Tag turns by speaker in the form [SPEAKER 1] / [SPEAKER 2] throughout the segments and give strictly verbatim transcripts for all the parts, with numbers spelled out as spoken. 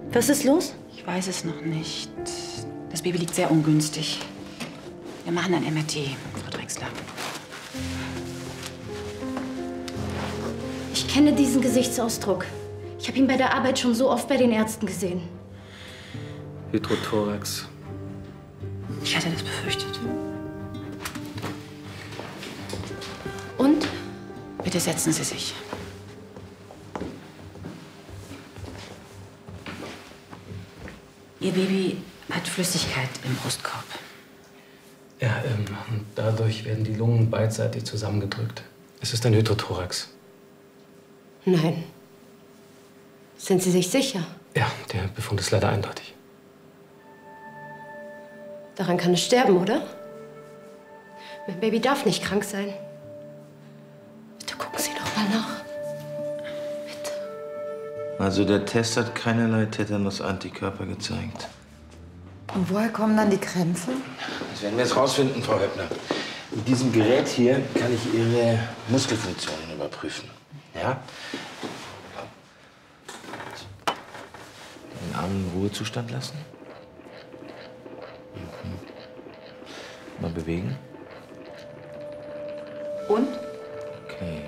[SPEAKER 1] Was ist los?
[SPEAKER 2] Ich weiß es noch nicht. Das Baby liegt sehr ungünstig. Wir machen ein M R T, Frau Drechsler.
[SPEAKER 1] Ich kenne diesen Gesichtsausdruck. Ich habe ihn bei der Arbeit schon so oft bei den Ärzten gesehen.
[SPEAKER 3] Hydrothorax.
[SPEAKER 2] Ich hatte das befürchtet.
[SPEAKER 1] Und?
[SPEAKER 2] Bitte setzen Sie sich. Ihr Baby hat Flüssigkeit im Brustkorb.
[SPEAKER 3] Ja, ähm, und dadurch werden die Lungen beidseitig zusammengedrückt. Es ist ein Hydrothorax.
[SPEAKER 1] Nein. Sind Sie sich sicher?
[SPEAKER 3] Ja, der Befund ist leider eindeutig.
[SPEAKER 1] Daran kann es sterben, oder? Mein Baby darf nicht krank sein. Bitte gucken Sie doch mal nach. Bitte.
[SPEAKER 4] Also der Test hat keinerlei Tetanus-Antikörper gezeigt.
[SPEAKER 5] Und woher kommen dann die Krämpfe?
[SPEAKER 4] Das werden wir jetzt rausfinden, Frau Höppner. Mit diesem Gerät hier kann ich Ihre Muskelfunktionen überprüfen. Ja? Den Arm im Ruhezustand lassen. Mhm. Mal bewegen.
[SPEAKER 5] Und?
[SPEAKER 4] Okay.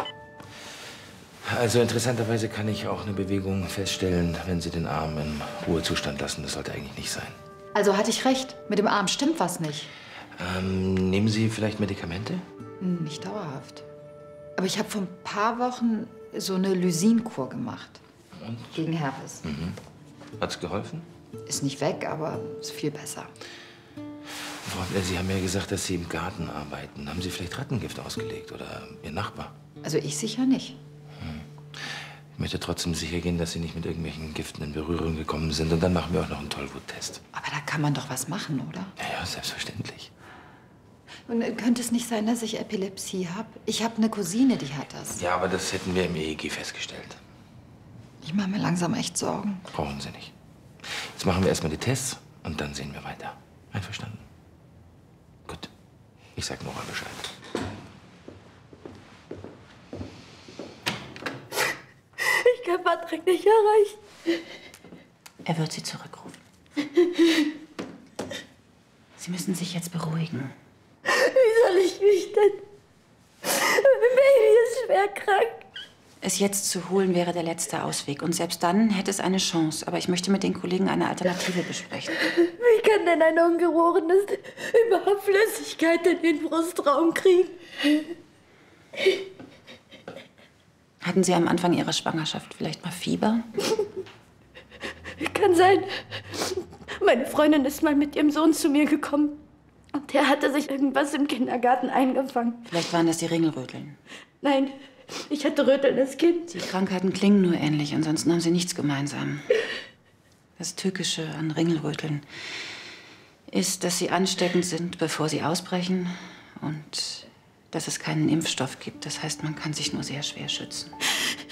[SPEAKER 4] Also interessanterweise kann ich auch eine Bewegung feststellen, wenn Sie den Arm im Ruhezustand lassen. Das sollte eigentlich nicht sein.
[SPEAKER 5] Also hatte ich recht. Mit dem Arm stimmt was nicht.
[SPEAKER 4] Ähm, nehmen Sie vielleicht Medikamente?
[SPEAKER 5] Nicht dauerhaft. Aber ich habe vor ein paar Wochen so eine Lysinkur gemacht.
[SPEAKER 4] Und?
[SPEAKER 5] Gegen Herpes.
[SPEAKER 4] Mhm. Hat's geholfen?
[SPEAKER 5] Ist nicht weg, aber ist viel besser.
[SPEAKER 4] Frau Höppner, Sie haben ja gesagt, dass Sie im Garten arbeiten. Haben Sie vielleicht Rattengift ausgelegt oder Ihr Nachbar?
[SPEAKER 5] Also ich sicher nicht.
[SPEAKER 4] Ich möchte trotzdem sicher gehen, dass Sie nicht mit irgendwelchen Giften in Berührung gekommen sind. Und dann machen wir auch noch einen Tollwut-Test.
[SPEAKER 5] Aber da kann man doch was machen, oder?
[SPEAKER 4] Ja, ja, selbstverständlich.
[SPEAKER 5] Und äh, könnte es nicht sein, dass ich Epilepsie habe? Ich habe eine Cousine, die hat das.
[SPEAKER 4] Ja, aber das hätten wir im E E G festgestellt.
[SPEAKER 5] Ich mache mir langsam echt Sorgen.
[SPEAKER 4] Brauchen Sie nicht. Jetzt machen wir erstmal die Tests und dann sehen wir weiter. Einverstanden? Gut. Ich sag Nora Bescheid.
[SPEAKER 1] Ich kann Patrick nicht erreichen.
[SPEAKER 2] Er wird Sie zurückrufen. Sie müssen sich jetzt beruhigen.
[SPEAKER 1] Wie soll ich mich denn? Mein Baby ist schwer krank.
[SPEAKER 2] Es jetzt zu holen wäre der letzte Ausweg. Und selbst dann hätte es eine Chance. Aber ich möchte mit den Kollegen eine Alternative besprechen.
[SPEAKER 1] Wie kann denn ein Ungeborenes überhaupt Flüssigkeit in den Brustraum kriegen?
[SPEAKER 2] Hatten Sie am Anfang Ihrer Schwangerschaft vielleicht mal Fieber?
[SPEAKER 1] Kann sein. Meine Freundin ist mal mit ihrem Sohn zu mir gekommen. Und der hatte sich irgendwas im Kindergarten eingefangen.
[SPEAKER 2] Vielleicht waren das die Ringelröteln.
[SPEAKER 1] Nein, ich hatte rötelndes Kind.
[SPEAKER 2] Die Krankheiten klingen nur ähnlich, ansonsten haben sie nichts gemeinsam. Das Tückische an Ringelröteln ist, dass sie ansteckend sind, bevor sie ausbrechen. Und dass es keinen Impfstoff gibt. Das heißt, man kann sich nur sehr schwer schützen.